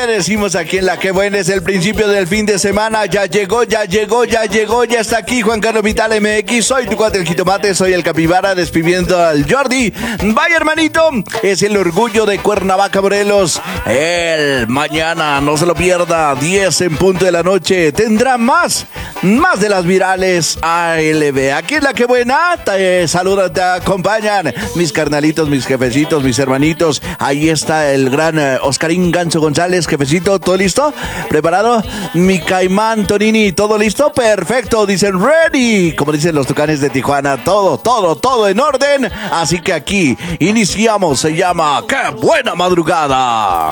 decimos aquí en La Que Buena, es el principio del fin de semana. Ya llegó, ya está aquí Juan Carlos Vital MX. Soy tu cuate el jitomate, soy el capibara, despidiendo al Jordi. Vaya, hermanito, es el orgullo de Cuernavaca, Morelos. El mañana, no se lo pierda, 10 en punto de la noche, tendrá más de las virales ALB. Aquí en La Que Buena, te saludan, te acompañan mis carnalitos, mis jefecitos, mis hermanitos. Ahí está el gran Oscarín Ganso González. Jefecito, ¿todo listo? ¿Preparado? Mi Caimán Tonini, ¿todo listo? Perfecto, dicen ready, como dicen los Tucanes de Tijuana. Todo en orden. Así que aquí iniciamos, se llama ¡Qué buena madrugada!